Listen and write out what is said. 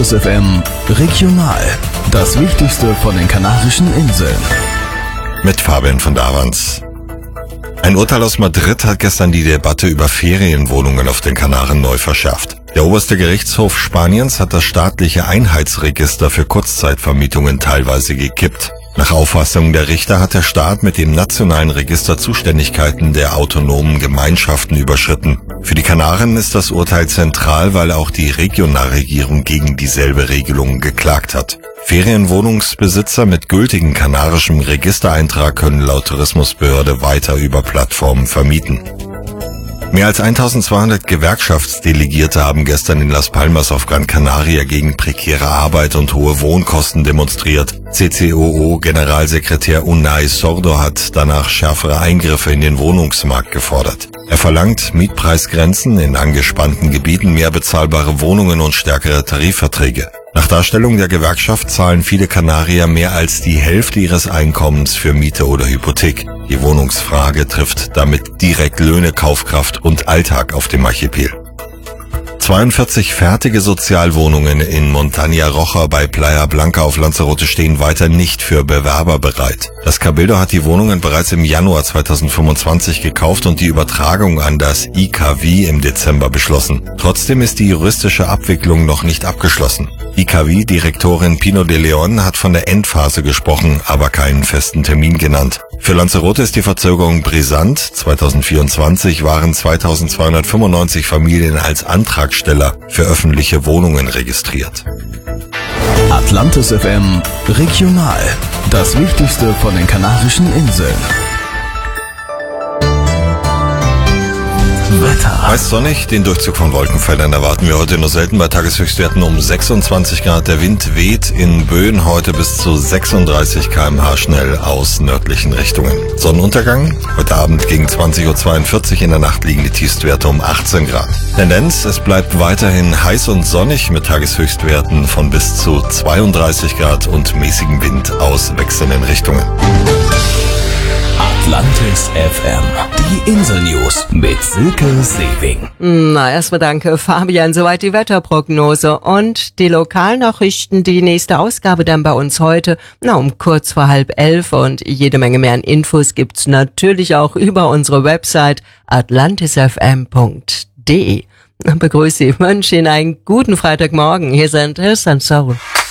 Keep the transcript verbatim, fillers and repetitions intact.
Atlantis F M Regional. Das Wichtigste von den Kanarischen Inseln. Mit Fabian von Davans. Ein Urteil aus Madrid hat gestern die Debatte über Ferienwohnungen auf den Kanaren neu verschärft. Der oberste Gerichtshof Spaniens hat das staatliche Einheitsregister für Kurzzeitvermietungen teilweise gekippt. Nach Auffassung der Richter hat der Staat mit dem nationalen Register Zuständigkeiten der autonomen Gemeinschaften überschritten. Für die Kanaren ist das Urteil zentral, weil auch die Regionalregierung gegen dieselbe Regelung geklagt hat. Ferienwohnungsbesitzer mit gültigem kanarischem Registereintrag können laut Tourismusbehörde weiter über Plattformen vermieten. Mehr als eintausendzweihundert Gewerkschaftsdelegierte haben gestern in Las Palmas auf Gran Canaria gegen prekäre Arbeit und hohe Wohnkosten demonstriert. C C O O-Generalsekretär Unai Sordo hat danach schärfere Eingriffe in den Wohnungsmarkt gefordert. Er verlangt Mietpreisgrenzen in angespannten Gebieten, mehr bezahlbare Wohnungen und stärkere Tarifverträge. Nach Darstellung der Gewerkschaft zahlen viele Kanarier mehr als die Hälfte ihres Einkommens für Miete oder Hypothek. Die Wohnungsfrage trifft damit direkt Löhne, Kaufkraft und Alltag auf dem Archipel. zweiundvierzig fertige Sozialwohnungen in Montaña Roja bei Playa Blanca auf Lanzarote stehen weiter nicht für Bewerber bereit. Das Cabildo hat die Wohnungen bereits im Januar zweitausendfünfundzwanzig gekauft und die Übertragung an das I K V im Dezember beschlossen. Trotzdem ist die juristische Abwicklung noch nicht abgeschlossen. I K V-Direktorin Pino de Leon hat von der Endphase gesprochen, aber keinen festen Termin genannt. Für Lanzarote ist die Verzögerung brisant. zweitausendvierundzwanzig waren zweitausendzweihundertfünfundneunzig Familien als Antragsteller für öffentliche Wohnungen registriert. Atlantis F M Regional. Das Wichtigste von den Kanarischen Inseln. Wetter. Meist sonnig, den Durchzug von Wolkenfeldern erwarten wir heute nur selten bei Tageshöchstwerten um sechsundzwanzig Grad. Der Wind weht in Böen heute bis zu sechsunddreißig Kilometer pro Stunde schnell aus nördlichen Richtungen. Sonnenuntergang heute Abend gegen zwanzig Uhr zweiundvierzig, in der Nacht liegen die Tiefstwerte um achtzehn Grad. Tendenz, es bleibt weiterhin heiß und sonnig mit Tageshöchstwerten von bis zu zweiunddreißig Grad und mäßigem Wind aus wechselnden Richtungen. Atlantis F M. Die Insel-News mit Silke Sewing. Na, erstmal danke, Fabian. Soweit die Wetterprognose. Und die Lokalnachrichten, die nächste Ausgabe dann bei uns heute, na, um kurz vor halb elf. Und jede Menge mehr an Infos gibt's natürlich auch über unsere Website atlantis f m punkt d e. Begrüße Sie, wünsche Ihnen einen guten Freitagmorgen. Hier sind Hills and Soul.